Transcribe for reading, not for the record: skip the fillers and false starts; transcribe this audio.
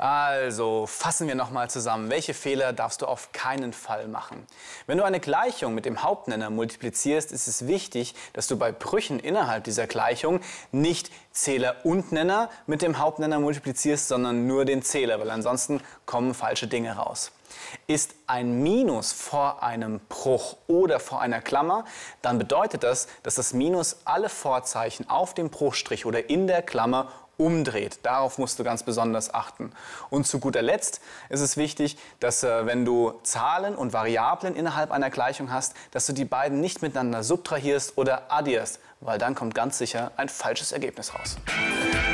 Also fassen wir nochmal zusammen. Welche Fehler darfst du auf keinen Fall machen? Wenn du eine Gleichung mit dem Hauptnenner multiplizierst, ist es wichtig, dass du bei Brüchen innerhalb dieser Gleichung nicht Zähler und Nenner mit dem Hauptnenner multiplizierst, sondern nur den Zähler, weil ansonsten kommen falsche Dinge raus. Ist ein Minus vor einem Bruch oder vor einer Klammer, dann bedeutet das, dass das Minus alle Vorzeichen auf dem Bruchstrich oder in der Klammer umdreht. Darauf musst du ganz besonders achten. Und zu guter Letzt ist es wichtig, dass wenn du Zahlen und Variablen innerhalb einer Gleichung hast, dass du die beiden nicht miteinander subtrahierst oder addierst, weil dann kommt ganz sicher ein falsches Ergebnis raus.